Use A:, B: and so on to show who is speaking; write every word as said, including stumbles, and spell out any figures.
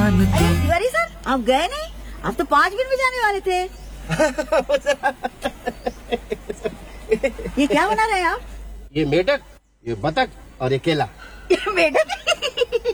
A: जान
B: अरे
A: दे।
B: तिवारी सर, आप गए नहीं? आप तो पाँच मिनट में जाने वाले थे। ये क्या बना रहे हैं आप?
C: ये मेढक, ये बतख और ये केला।
B: ये मेढक